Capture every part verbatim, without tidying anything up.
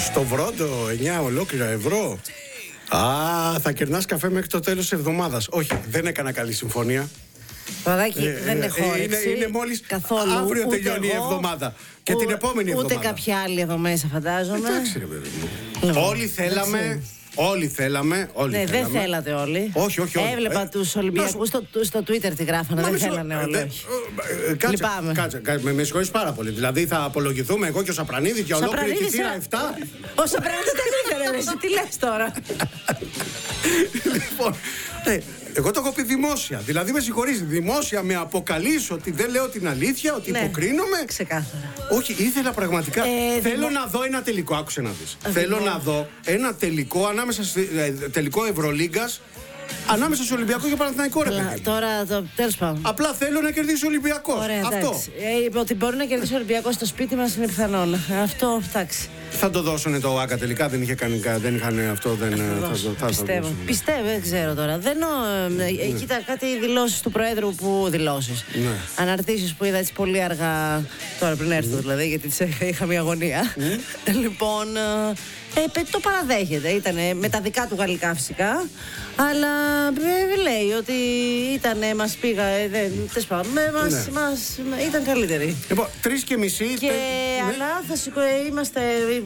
Στο Βρόντο, εννιά ολόκληρα ευρώ. Α, θα κερνάς καφέ μέχρι το τέλος της εβδομάδας. Όχι, δεν έκανα καλή συμφωνία. Παδάκι, ε, δεν έχω όρεξη. Είναι, είναι μόλις καθόλου. Αύριο τελειώνει εγώ, η εβδομάδα. Και ο, την επόμενη εβδομάδα. Ούτε κάποια άλλη εδώ μέσα, φαντάζομαι. Εντάξει, ρε παιδί μου. Όλοι θέλαμε. Όλοι θέλαμε. Όλοι ναι, θέλαμε. δεν θέλατε όλοι. Όχι, όχι, όλοι. Έβλεπα ε, τους Ολυμπιακούς στο, στο Twitter τι γράφανε. Δεν μισό, θέλανε όλοι. Ε, ε, κάτσε, Λυπάμαι. Κάτσε, κάτσε, με, με συγχωρείς πάρα πολύ. Δηλαδή θα απολογηθούμε εγώ και ο Σαπρανίδης για ολόκληρη τη θύρα επτά. Ο Σαπρανίδης δεν ήθελε, εσύ τι λες τώρα. Λοιπόν, ναι. Εγώ το έχω πει δημόσια. Δηλαδή με συγχωρείς, δημόσια με αποκαλείς ότι δεν λέω την αλήθεια, ότι ναι, υποκρίνομαι. Ξεκάθαρα. Όχι, ήθελα πραγματικά. Ε, θέλω δημο... να δω ένα τελικό. Άκουσε να δεις. Ε, θέλω δημο... να δω ένα τελικό ανάμεσα στη, ε, τελικό Ευρωλίγκας ανάμεσα στο Ολυμπιακό και Παναθηναϊκό, ρε παιδί. Τώρα, το, τέλος πάντων. Απλά θέλω να κερδίσει ο Ολυμπιακός. Ωραία, αυτό. Ε, ότι μπορεί να κερδίσει ο Ολυμπιακός στο σπίτι μας είναι πιθανόν. Αυτό, εντάξει. Θα το δώσουν το ΟΑΚΑ τελικά, δεν, είχε κάνει, δεν είχαν αυτό, δεν θα, θα, θα, πιστεύω. Θα πιστεύω, δεν ξέρω τώρα. Δεν νο, ναι. Κοίτα, κάτι δηλώσεις του Προέδρου που δηλώσεις. Ναι. Αναρτήσεις που είδα έτσι πολύ αργά, τώρα πριν έρθω mm. δηλαδή, γιατί είχα μια αγωνία. Mm. Λοιπόν, ε, το παραδέχεται. Ήταν με τα δικά του γαλλικά φυσικά. Αλλά ε, λέει ότι ήταν, μας πήγα, ε, δεν, τες πάμε, μας, ναι. μας, ήταν καλύτεροι. Λοιπόν, τρεις και μισή. Και, τε, αλλά ναι. θα, σηκω, είμαστε,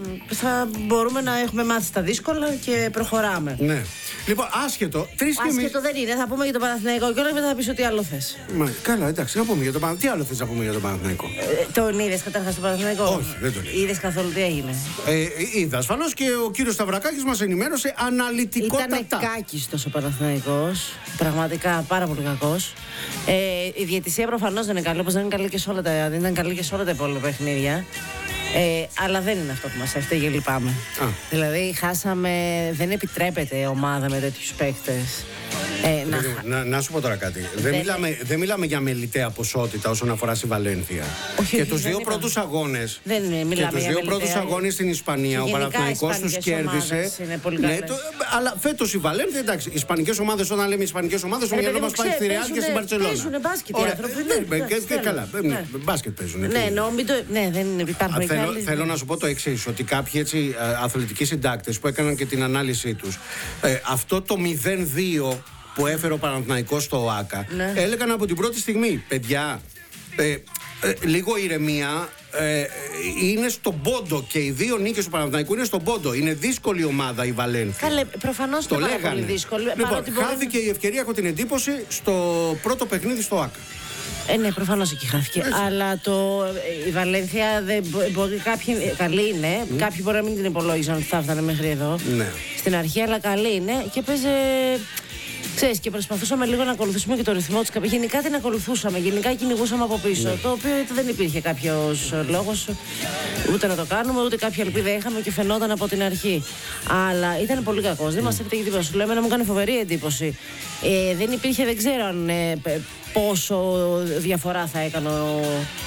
θα μπορούμε να έχουμε μάθει τα δύσκολα και προχωράμε. Ναι. Λοιπόν, άσχετο, τρεις και μισή. Άσχετο δεν είναι, θα πούμε για τον Παναθηναϊκό και όλα μετά θα πεις ότι άλλο θες. Μα, καλά, εντάξει, να πούμε για τον Παναθηναϊκό. Τι άλλο θες να πούμε για τον Παναθηναϊκό. Ε, τον είδες καταρχάς τον Παναθηναϊκό. Όχι, δεν τον είδα. Είδες καθόλου τι έγινε. Ε, είδα ασφαλώς και ο κύριος Σταυρακάκης μας ενημέρωσε αναλυτικότατα. Ήτανε κάκιστος ο Παναθηναϊκός. Πραγματικά πάρα πολύ κακός. Ε, η διαιτησία προφανώς δεν είναι καλή, όπως δεν, είναι καλή και σε όλα τα, δεν ήταν καλή και σε όλα τα υπόλοιπα παιχνίδια. Ε, αλλά δεν είναι αυτό που μας έφταιγε, λυπάμαι. Α. Δηλαδή, χάσαμε. Δεν επιτρέπεται ομάδα με τέτοιους παίκτες. Ε, να... Να, να σου πω τώρα κάτι. Δεν, δεν, μιλάμε, δεν μιλάμε για μελιτέα ποσότητα όσον αφορά στη Βαλένθια. Όχι, και όχι, τους δύο πρώτους αγώνες. Δεν μιλάμε και τους για δύο πρώτους αγώνες στην Ισπανία. Ο Παναθηναϊκός τους κέρδισε. Ναι, το, αλλά φέτος η Βαλένθια, εντάξει. Οι ισπανικές ομάδες, όταν λέμε ισπανικές ομάδες, το μυαλό μας πάει στη Ρεάλ και στην Μπαρτσελόνα. Παίζουν μπάσκετ οι άνθρωποι. Καλά, μπάσκετ παίζουν. Ναι, δεν υπάρχουν. Θέλω να σου πω το εξής, ότι κάποιοι αθλητικοί συντάκτες που έκαναν και την ανάλυση τους, αυτό το μηδέν δύο που έφερε ο Παναθηναϊκός στο ΟΑΚΑ, ναι. έλεγαν από την πρώτη στιγμή, παιδιά, ε, ε, λίγο ηρεμία, ε, είναι στον πόντο και οι δύο νίκες του Παναθηναϊκού είναι στον πόντο. Είναι δύσκολη ομάδα η Βαλένθια. Καλέ, προφανώς το είναι πολύ δύσκολο. Λοιπόν, χάθηκε μπορεί... η ευκαιρία, έχω την εντύπωση, στο πρώτο παιχνίδι στο ΟΑΚΑ. Ε, ναι, προφανώς εκεί χάθηκε. Έτσι. Αλλά το, η Βαλένθια δεν μπορεί. Κάποιοι, καλή είναι. Mm. Κάποιοι μπορεί να μην την υπολόγιζαν ότι θα έφτανε μέχρι εδώ. Ναι. Στην αρχή, αλλά καλή είναι και παίζει. Ξέρεις, και προσπαθούσαμε λίγο να ακολουθήσουμε και το ρυθμό της. Γενικά την ακολουθούσαμε, γενικά κυνηγούσαμε από πίσω. Ναι. Το οποίο δεν υπήρχε κάποιος λόγος ούτε να το κάνουμε, ούτε κάποια ελπίδα είχαμε και φαινόταν από την αρχή. Αλλά ήταν πολύ κακός. Δεν μας έφταιγε τίποτα. Σου λέω, εμένα μου έκανε φοβερή εντύπωση. Ε, δεν υπήρχε, δεν ξέρω αν ε, πόσο διαφορά θα έκανε ο,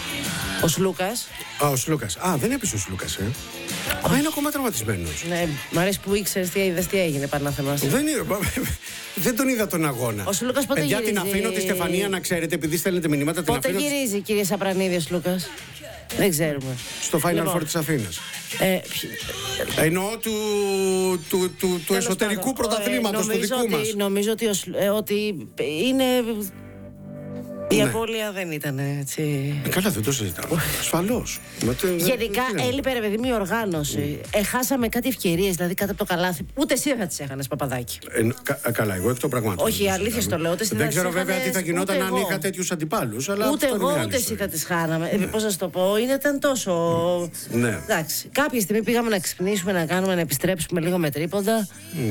ο Σλούκας. Α, ο Σλούκας. Α, δεν έπεισε ο Σλούκας, ε. Α, είναι ακόμα τραυματισμένος. Ναι, μ' αρέσει που ήξερες τι, είδες τι έγινε, Πανάθεμας. Δεν είναι. Δεν τον είδα τον αγώνα. Ο Σλούκας πότε Παιδιά, γυρίζει. την αφήνω τη Στεφανία να ξέρετε, επειδή στέλνετε μηνύματα. Πότε την αφήνω... γυρίζει, κύριε Σαπρανίδη, ο Σλούκας. Δεν ξέρουμε. Στο Final λοιπόν. Four της Αθήνας. Ε, Εννοώ του, του, του, του εσωτερικού πρωταθλήματος, του δικού ότι, μας. Νομίζω ότι, ε, ότι είναι... Η ναι. απώλεια δεν ήταν έτσι. Ε, καλά, δεν το συζητάμε. Ασφαλώς. Γενικά έλειπε, ρε παιδί μου, η οργάνωση. Mm. Ε, χάσαμε κάτι ευκαιρίες, δηλαδή κάτω από το καλάθι. Ούτε εσύ δεν θα τις έχανες, Παπαδάκη. Ε, κα, καλά, εγώ εκ των πραγμάτων. Όχι, αλήθεια το λέω. Δεν ξέρω βέβαια τι θα γινόταν αν είχα τέτοιους αντιπάλους. Ούτε εγώ, ούτε εσύ θα τις χάναμε. Ε, πώς να σου το πω, ήταν τόσο. Ναι. Εντάξει. Κάποια στιγμή πήγαμε να ξυπνήσουμε, να κάνουμε, να επιστρέψουμε λίγο με τρίποντα.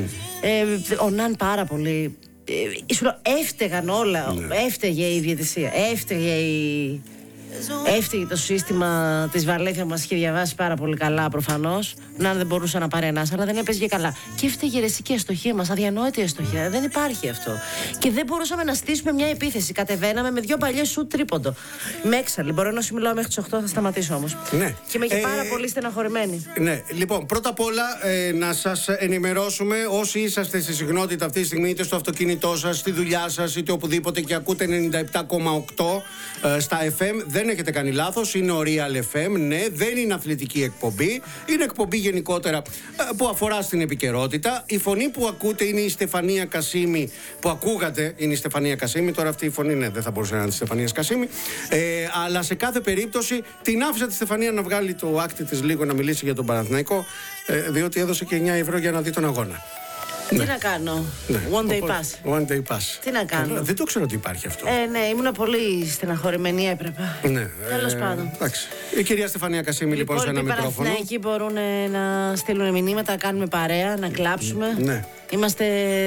Ο Ναν πάρα πολύ. Έφταιγαν όλα. Ναι. Έφταιγε η διαιτησία. Έφταιγε η... Έφταιγε το σύστημα της Βαλένθια που μας είχε διαβάσει πάρα πολύ καλά προφανώς. Να δεν μπορούσε να πάρει ένας, αλλά δεν έπαιζε καλά. Και έφταιγε ρεσική αστοχία μας, αδιανόητη αστοχία. Δεν υπάρχει αυτό. Και δεν μπορούσαμε να στήσουμε μια επίθεση. Κατεβαίναμε με δύο παλιές σουτ τρίποντο. Με έξαλλη. Μπορώ να σου μιλάω μέχρι τις οκτώ, θα σταματήσω όμως. Ναι. Και με είχε ε, πάρα πολύ στεναχωρημένη. Ναι. Λοιπόν, πρώτα απ' όλα ε, να σας ενημερώσουμε όσοι είσαστε στη συχνότητα αυτή τη στιγμή, είτε στο αυτοκίνητό σας, στη δουλειά σας, είτε οπουδήποτε και ακούτε ενενήντα επτά κόμμα οκτώ ε, στα εφ εμ. δεν έχετε κάνει λάθος, είναι ο Real εφ εμ, ναι, δεν είναι αθλητική εκπομπή, είναι εκπομπή γενικότερα που αφορά στην επικαιρότητα. Η φωνή που ακούτε είναι η Στεφανία Κασίμη, που ακούγατε είναι η Στεφανία Κασίμη, τώρα αυτή η φωνή ναι, δεν θα μπορούσε να είναι τη Στεφανία Κασίμη, ε, αλλά σε κάθε περίπτωση την άφησα τη Στεφανία να βγάλει το άκτη της λίγο να μιλήσει για τον Παναθηναϊκό, ε, διότι έδωσε και εννιά ευρώ για να δει τον αγώνα. Τι ναι. να κάνω. Ναι. One day pass. One day pass. Τι να κάνω. Καλά, δεν το ξέρω ότι υπάρχει αυτό. Ε, ναι, ήμουν πολύ στεναχωρημένη, έπρεπε. Ναι. Τέλος ε, πάντων. Εντάξει. Η κυρία Στεφανία Κασίμη λοιπόν σε ένα μικρόφωνο. Οι εκεί μπορούν να στείλουν μηνύματα, να κάνουμε παρέα, να κλάψουμε. Ναι. Είμαστε.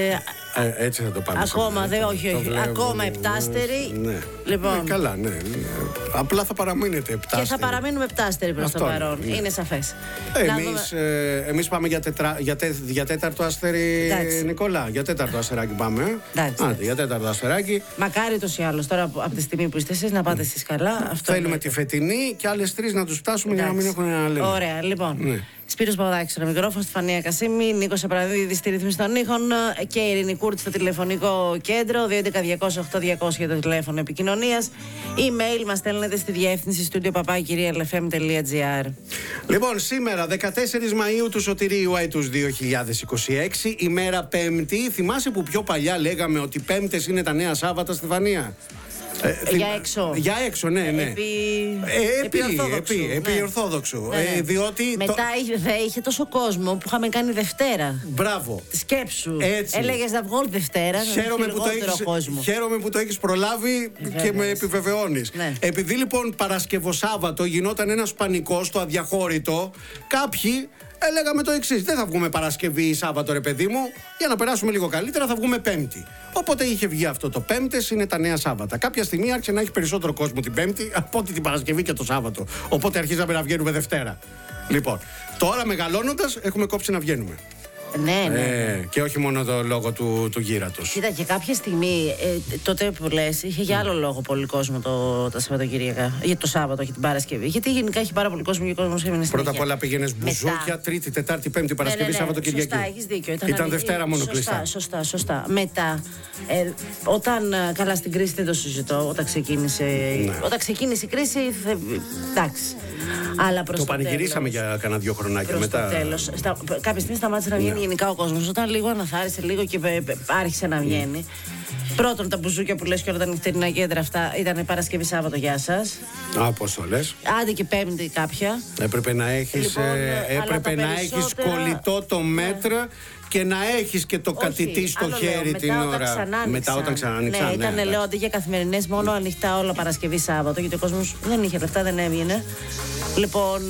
Ε, έτσι θα το πάμε. Ακόμα, δε, όχι, όχι. Βλέπω, ακόμα επτάστεροι. Ναι. Λοιπόν. Ναι, καλά, ναι. Απλά θα παραμείνετε επτάστεροι. Και θα παραμείνουμε επτάστεροι προς το παρόν. Ναι. Είναι σαφές. Ε, εμείς, ε, εμείς πάμε για, τετρα, για, τε, για τέταρτο άστερι, εντάξει. Νικόλα. Για τέταρτο αστεράκι πάμε. Άντε, για τέταρτο αστεράκι. Μακάρι τους ή άλλως τώρα από τη στιγμή που είστε εσείς να πάτε εσείς καλά. Αυτό θέλουμε είναι. Τη φετινή και άλλες τρεις να τους φτάσουμε για να μην έχουν ένα λέμε. Ωραία, λοιπόν. Ναι. Σπύρος Παπαδάκης στο μικρόφωνο, Στεφανία Κασίμη, Νίκος Απραδίδης στη ρύθμιση των ήχων και η Ειρήνη Κούρτ στο τηλεφωνικό κέντρο δύο έντεκα διακόσια οκτώ διακόσια για το τηλέφωνο επικοινωνίας. Email μας στέλνετε στη διεύθυνση studio παπάκι ελ εφ εμ τελεία τζι άρ. Λοιπόν, σήμερα δεκατέσσερις Μαΐου του Σωτηρίου έτους δύο χιλιάδες είκοσι έξι, ημέρα Πέμπτη. Θυμάσαι που πιο παλιά λέγαμε ότι Πέμπτες είναι τα νέα Σάββατα, Στεφανία? Ε, για έξω. Για έξω, ναι, ναι. Επί, ε, επί, επί Ορθόδοξου. Επί, επί ναι. Ορθόδοξου. Ναι, ναι. Ε, διότι μετά το... είχε, είχε τόσο κόσμο που είχαμε κάνει Δευτέρα. Μπράβο. Σκέψου. Έτσι. Έλεγες να βγω Δευτέρα. Χαίρομαι που, το έχεις, χαίρομαι που το έχεις προλάβει. Βέβαια. Και με επιβεβαιώνεις. Ναι. Επειδή λοιπόν Παρασκευοσάββατο γινόταν ένας πανικός στο αδιαχώρητο, κάποιοι λέγαμε το εξής: δεν θα βγούμε Παρασκευή ή Σάββατο, ρε παιδί μου, για να περάσουμε λίγο καλύτερα, θα βγούμε Πέμπτη. Οπότε είχε βγει αυτό το Πέμπτες, είναι τα νέα Σάββατα. Κάποια στιγμή άρχισε να έχει περισσότερο κόσμο την Πέμπτη από ότι την Παρασκευή και το Σάββατο. Οπότε αρχίσαμε να βγαίνουμε Δευτέρα. Λοιπόν, τώρα μεγαλώνοντας, έχουμε κόψει να βγαίνουμε. Ναι, ναι. Ε, και όχι μόνο το λόγο του, του γύρατος. Κοίτα, και κάποια στιγμή, ε, τότε που λες, είχε για άλλο λόγο πολύ κόσμο το, τα Σαββατοκύριακα. Για το Σάββατο, για την Παρασκευή. Γιατί γενικά έχει πάρα πολύ κόσμο και ο κόσμος έμεινε στην Πρώτα απ' όλα πήγαινες μπουζούκια, Τρίτη, Τετάρτη, Πέμπτη, Παρασκευή, ναι, ναι, ναι. Σαββατοκυριακή. Σωστά, έχεις δίκιο. Ήταν, Ήταν Δευτέρα μόνο σωστά, κλειστά. Σωστά, σωστά. Μετά, ε, όταν. Καλά, στην κρίση δεν το συζητώ. Όταν ξεκίνησε, ναι. όταν ξεκίνησε η κρίση, θε, εντάξει. Αλλά προς το το πανηγυρίσαμε τέλος, για κανένα δύο χρονάκια προς μετά. Το τέλος, στα, κάποια στιγμή σταμάτησε να βγαίνει, ναι, γενικά ο κόσμος. Όταν λίγο αναθάρισε λίγο και άρχισε να βγαίνει. Mm. Πρώτον, τα μπουζούκια που λες και όλα τα νυχτερινά κέντρα αυτά ήταν Παρασκευή Σάββατο, γεια σας. Α, πώς το λες. Άντε και Πέμπτη κάποια. Έπρεπε να έχεις, λοιπόν, ε, έπρεπε να έχεις κολλητό το μέτρο, ναι, και να έχεις και το όχι, κατητή στο χέρι λέω, την μετά ώρα. Όταν μετά όταν ξανάνοιξαν. Ναι, ναι, ήταν, ναι, λέω, αντί για καθημερινές, μόνο ανοιχτά όλα Παρασκευή Σάββατο, γιατί ο κόσμος δεν είχε λεφτά, δεν έβγαινε. Λοιπόν,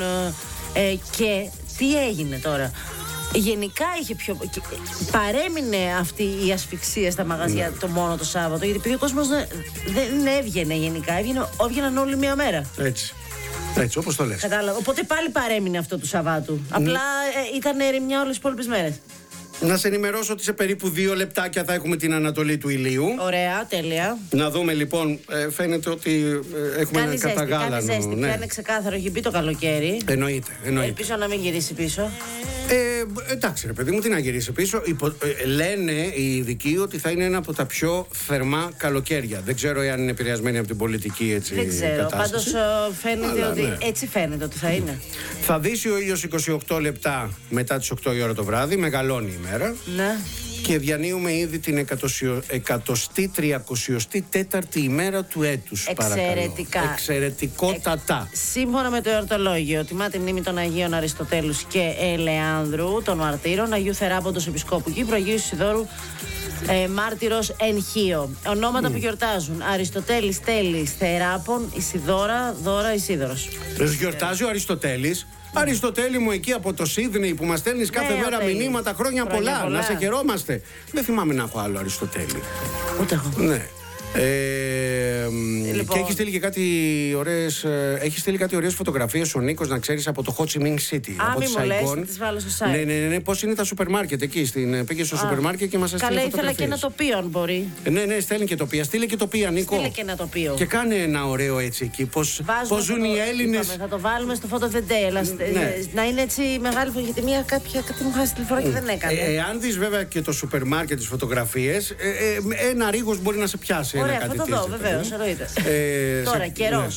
ε, και τι έγινε τώρα. Γενικά είχε πιο. Παρέμεινε αυτή η ασφυξία στα μαγαζιά, ναι, το μόνο το Σάββατο, γιατί επειδή ο κόσμος δεν, δεν έβγαινε γενικά, έβγαινε, έβγαιναν όλοι μία μέρα. Έτσι. Έτσι, όπως το λες. Κατάλαβα. Οπότε πάλι παρέμεινε αυτό του Σαββάτου. Mm. Απλά ε, ήταν ερημιά όλες τις υπόλοιπες μέρες. Να σε ενημερώσω ότι σε περίπου δύο λεπτάκια θα έχουμε την ανατολή του ηλίου. Ωραία, τέλεια. Να δούμε λοιπόν, ε, φαίνεται ότι ε, έχουμε κάνει ένα καταγάλανο. Κάνει ζέστη, ναι, πια είναι ξεκάθαρο, έχει μπει το καλοκαίρι. Εννοείται, εννοείται. Ελπίζω να μην γυρίσει πίσω. Ε, εντάξει ρε παιδί μου, τι να γυρίσει πίσω. Υπο, ε, λένε οι ειδικοί ότι θα είναι ένα από τα πιο θερμά καλοκαίρια. Δεν ξέρω αν είναι επηρεασμένοι από την πολιτική έτσι, δεν ξέρω, πάντως φαίνεται. Αλλά, ότι ναι, έτσι φαίνεται ότι θα είναι. Θα δύσει ο ήλιος είκοσι οκτώ λεπτά μετά τις οκτώ η ώρα το βράδυ, μεγαλώνει η μέρα. Ναι. Και διανύουμε ήδη την εκατοστή τριακοσιοστή τέταρτη ημέρα του έτους. Εξαιρετικά. Παρακαλώ. Εξαιρετικότατα. Ε, σύμφωνα με το εορτολόγιο, τιμά τη μνήμη των Αγίων Αριστοτέλους και Ελεάνδρου, των μαρτύρων, Αγίου Θεράποντος Επισκόπου Κύπρου, Αγίου Ισιδώρου, ε, μάρτυρος Ενχείο. Ονόματα mm. που γιορτάζουν: Αριστοτέλης, Τέλης, Θεράπων, Ισιδώρα, Δώρα, Ισίδωρος. Γιορτάζει ο Αριστοτέλης. Αριστοτέλη μου, εκεί από το Σίδνεϊ που μας στέλνεις κάθε, ναι, μέρα τέλει. μηνύματα, χρόνια, χρόνια πολλά, πολλά, να σε χαιρόμαστε. Δεν θυμάμαι να έχω άλλο Αριστοτέλη. Ούτε εγώ. Ναι. Ε, λοιπόν. Και έχει στείλει και κάτι ωραίες, έχει στείλει κάτι ωραίες φωτογραφίες ο Νίκος, να ξέρεις, από το Ho Chi Minh City. Α, από μη μου λες, θα τις βάλω στο site. Ναι, ναι, ναι, πώς είναι τα σούπερ μάρκετ εκεί. Στην, πήγε στο σούπερ μάρκετ και μας έστειλε φωτογραφίες. Καλά, ήθελα και ένα τοπίο αν μπορεί. Ναι, ναι, στέλνει και τοπία. Στείλε και τοπία, Νίκο. Στείλε και ένα τοπίο. Και κάνε ένα ωραίο έτσι εκεί. Πώς, πώς ζουν οι Έλληνες. Θα το βάλουμε στο Photo of the Day. Ναι. Να είναι έτσι μεγάλη, γιατί μία κάποια κάτι μου χάσει τη φορά και δεν έκανε. Εάν δεις βέβαια και το σούπερ μάρκετ τις φωτογραφίες, ένα ρίγος μπορεί να σε πιάσει. Ωραία, θα το δω, βεβαίως, εννοείται. Ε, Τώρα, σε... καιρός.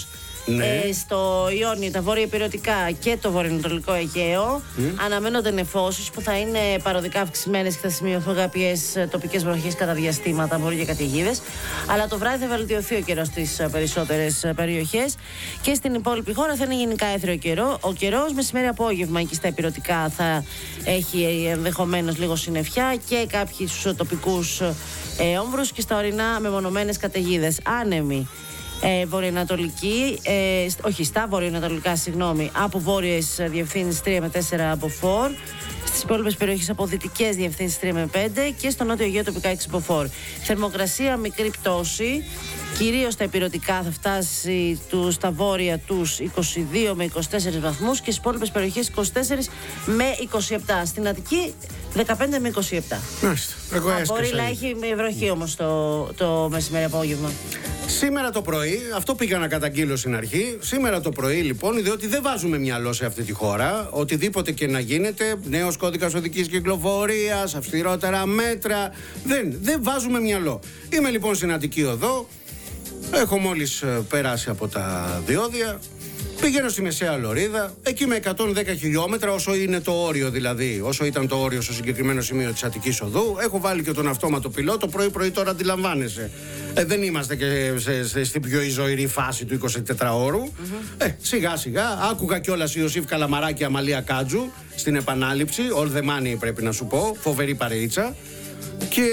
Ναι. Ε, στο Ιόνιο, τα βόρεια υπηρετικά και το βορειοανατολικό Αιγαίο mm. αναμένονται νεφώσεις που θα είναι παροδικά αυξημένες και θα σημειωθούν κάποιες τοπικές βροχές κατά διαστήματα, μπορεί και καταιγίδες. Αλλά το βράδυ θα βελτιωθεί ο καιρός στις περισσότερες περιοχές και στην υπόλοιπη χώρα θα είναι γενικά έθριο καιρό. Ο καιρός μεσημέρι απόγευμα εκεί στα υπηρετικά θα έχει ενδεχομένως λίγο συννεφιά και κάποιους τοπικούς ε, όμβρους και στα ορεινά μεμονωμένες καταιγίδες. Άνεμοι. Ε, βορειοανατολική, ε, όχι στα βορειοανατολικά, συγγνώμη, από βόρειες διευθύνσεις τρία με τέσσερα από φορ, στις υπόλοιπες περιοχές από δυτικές διευθύνσεις τρία με πέντε και στο νότιο Αιγαίο τοπικά έξι από φορ. Θερμοκρασία μικρή πτώση, κυρίως στα υπηρετικά θα φτάσει του, στα βόρεια τους είκοσι δύο με είκοσι τέσσερα βαθμούς και στις υπόλοιπες περιοχές είκοσι τέσσερα με είκοσι επτά. Στην Αττική δεκαπέντε με είκοσι επτά. Μάλιστα. Εγώ Α, μπορεί να έχει βροχή όμως το, το μεσημέρι απόγευμα. Σήμερα το πρωί, αυτό πήγα να καταγγείλω στην αρχή. Σήμερα το πρωί, λοιπόν, διότι δεν βάζουμε μυαλό σε αυτή τη χώρα, οτιδήποτε και να γίνεται, νέος κώδικας οδικής κυκλοφορίας, αυστηρότερα μέτρα. Δεν, δεν βάζουμε μυαλό. Είμαι λοιπόν στην Αττική Οδό. Έχω μόλις περάσει από τα διόδια. Πηγαίνω στη Μεσαία Λωρίδα, εκεί με εκατόν δέκα χιλιόμετρα, όσο είναι το όριο δηλαδή, όσο ήταν το όριο στο συγκεκριμένο σημείο της Αττικής Οδού. Έχω βάλει και τον αυτόματο πιλότο, πρωί-πρωί τώρα αντιλαμβάνεσαι. Ε, δεν είμαστε και σε, σε, στην πιο ζωηρή φάση του εικοσιτετράωρου. Mm-hmm. Ε, σιγά-σιγά, άκουγα κιόλας Ιωσήφ Καλαμαράκη, Αμαλία Κάτζου στην επανάληψη. All the money πρέπει να σου πω, φοβερή παρεΐτσα. Και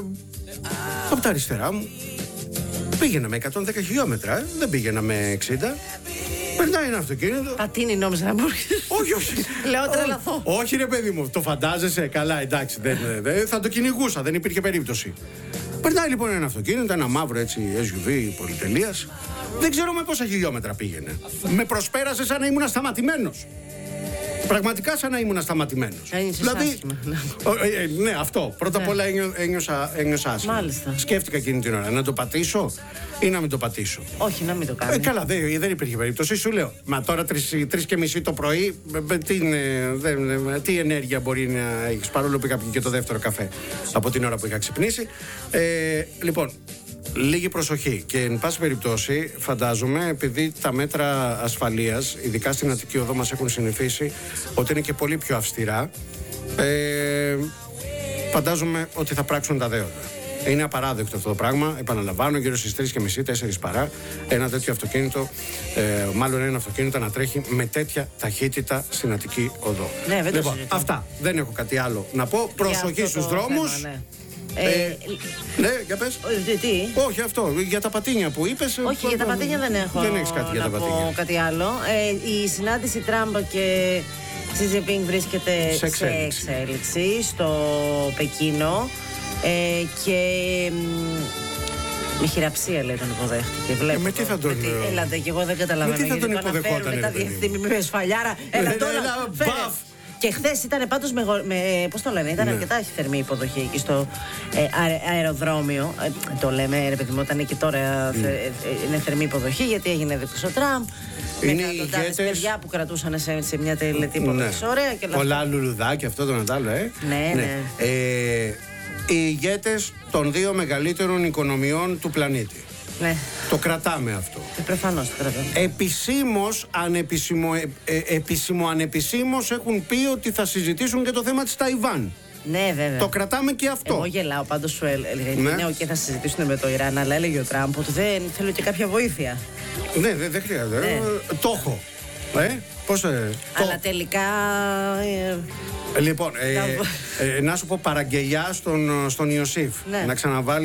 από τα αριστερά μου πήγαινα με εκατόν δέκα χιλιόμετρα, ε, δεν πήγαινα με εξήντα. Περνάει ένα αυτοκίνητο. Πατίνι νόμιζα να μπορεί. Όχι, όχι. Λέω τρελαθώ. Όχι, ρε παιδί μου, το φαντάζεσαι. Καλά, εντάξει, δεν, δεν, θα το κυνηγούσα, δεν υπήρχε περίπτωση. Περνάει λοιπόν ένα αυτοκίνητο, ένα μαύρο έτσι ες γιου βι πολυτελείας. Δεν ξέρω με πόσα χιλιόμετρα πήγαινε. Με προσπέρασε σαν να ήμουν σταματημένος. Πραγματικά σαν να ήμουν σταματημένος. Δηλαδή. ε, ε, ναι, αυτό. Πρώτα απ' όλα ένιωσα, ένιωσα άσχημα. Μάλιστα. Σκέφτηκα εκείνη την ώρα να το πατήσω ή να μην το πατήσω. Όχι, να μην το κάνω. Ε, καλά, δεν, δεν υπήρχε περίπτωση. Σου λέω. Μα τώρα τρεις και μισή το πρωί, τι, δε, τι ενέργεια μπορεί να έχεις, παρόλο που είχα πει και το δεύτερο καφέ από την ώρα που είχα ξυπνήσει. Ε, λοιπόν. Λίγη προσοχή και εν πάση περιπτώσει φαντάζομαι, επειδή τα μέτρα ασφαλείας ειδικά στην Αττική Οδό μας έχουν συνηθίσει ότι είναι και πολύ πιο αυστηρά, ε, φαντάζομαι ότι θα πράξουν τα δέοντα. Είναι απαράδεκτο αυτό το πράγμα, επαναλαμβάνω, γύρω στις τρεις και μισή, τέσσερις παρά ένα τέτοιο αυτοκίνητο, ε, μάλλον ένα αυτοκίνητο να τρέχει με τέτοια ταχύτητα στην Αττική Οδό. Ναι, δεν λοιπόν, το αυτά, δεν έχω κάτι άλλο να πω, προσοχή στους δρόμους. Θέμα, ναι. Ε, ε, ναι, για πες. Τι? Όχι αυτό, για τα πατίνια που είπες. Όχι, για τα πατίνια δεν έχω. Δεν έχεις κάτι για τα πατίνια. Πω κάτι άλλο. Ε, η συνάντηση Τραμπ και Xi Jinping βρίσκεται σε εξέλιξη, σε εξέλιξη στο Πεκίνο ε, και με χειραψία λέει τον υποδέχτηκε. Βλέπω, ε, με τι θα τον... τι, έλατε και εγώ δεν καταλαβαίνω. Με τι θα τον υποδεχόταν. Μετά διευθύνει με σφαλιάρα. Έλα τώρα, μπαφ. Και χθες ήταν πάντως με, με πώς το λένε, ήταν ναι. αρκετά θερμή υποδοχή εκεί στο ε, αε, αεροδρόμιο. Ε, το λέμε, ρε παιδί μου, όταν και τώρα mm. θε, ε, είναι θερμή υποδοχή, γιατί έγινε δίκτυος ο Τραμπ. Είναι με εκατοντάδες παιδιά που κρατούσαν σε, σε μια τελετή υποδοχή. Ναι. Ωραία και πολλά λουλουδάκια, αυτό το Νατάλο, ε. Ναι, ναι. ναι. Ε, οι ηγέτες των δύο μεγαλύτερων οικονομιών του πλανήτη. Ναι. Το κρατάμε αυτό. Ε, προφανώς το κρατάμε. Επισήμως, ανεπισήμω, ε, ε, επίσημο, ανεπισήμως έχουν πει ότι θα συζητήσουν και το θέμα της Ταϊβάν. Ναι, βέβαια. Το κρατάμε και αυτό. Εγώ γελάω, πάντως σου έλεγα. Ναι, ναι okay, θα συζητήσουν με το Ιράν, αλλά έλεγε ο Τραμπ ότι δεν θέλω και κάποια βοήθεια. Ναι, δεν δε χρειάζεται. Ναι. Το έχω. Ε, πώς, ε, αλλά το... τελικά. Ε... Λοιπόν, ε, ε, να σου πω παραγγελιά στον, στον Ιωσήφ. Ναι. Να ξαναβάλει.